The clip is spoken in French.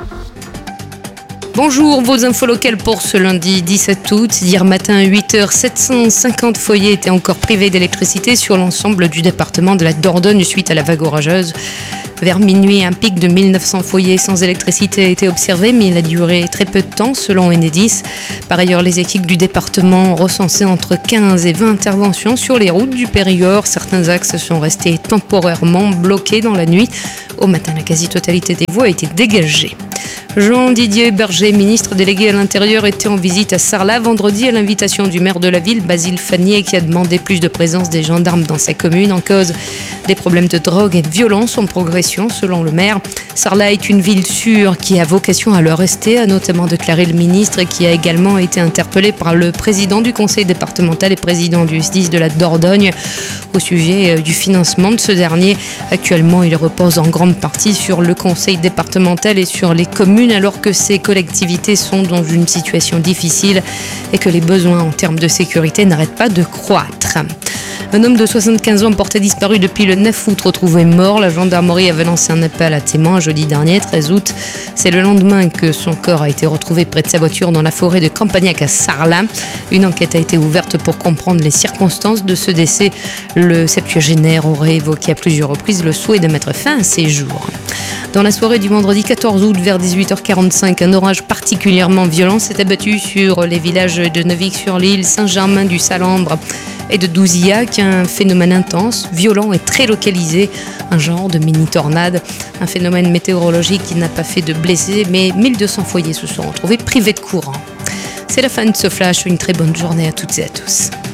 Bonjour, vos infos locales pour ce lundi 17 août. Hier matin à 8h, 750 foyers étaient encore privés d'électricité sur l'ensemble du département de la Dordogne suite à la vague orageuse. Vers minuit, un pic de 1900 foyers sans électricité a été observé, mais il a duré très peu de temps selon Enedis. Par ailleurs, les équipes du département ont recensé entre 15 et 20 interventions sur les routes du Périgord. Certains axes sont restés temporairement bloqués dans la nuit. Au matin, la quasi-totalité des voies a été dégagée. Jean-Didier Berger, ministre délégué à l'Intérieur, était en visite à Sarlat vendredi à l'invitation du maire de la ville, Basile Fannier, qui a demandé plus de présence des gendarmes dans sa commune en cause des problèmes de drogue et de violence en progression, selon le maire. Sarlat est une ville sûre qui a vocation à le rester, a notamment déclaré le ministre, qui a également été interpellé par le président du conseil départemental et président du SDIS de la Dordogne au sujet du financement de ce dernier. Actuellement, il repose en grande partie sur le conseil départemental et sur les communes, alors que ces collectivités sont dans une situation difficile et que les besoins en termes de sécurité n'arrêtent pas de croître. Un homme de 75 ans porté disparu depuis le 9 août, retrouvé mort. La gendarmerie avait lancé un appel à témoins jeudi dernier, 13 août. C'est le lendemain que son corps a été retrouvé près de sa voiture dans la forêt de Campagnac à Sarlat. Une enquête a été ouverte pour comprendre les circonstances de ce décès. Le septuagénaire aurait évoqué à plusieurs reprises le souhait de mettre fin à ses jours. Dans la soirée du vendredi 14 août, vers 18h45, un orage particulièrement violent s'est abattu sur les villages de Neuvik-sur-l'Île, Saint-Germain-du-Salambre et de Douzillac. Un phénomène intense, violent et très localisé, un genre de mini-tornade. Un phénomène météorologique qui n'a pas fait de blessés, mais 1200 foyers se sont retrouvés privés de courant. C'est la fin de ce flash, une très bonne journée à toutes et à tous.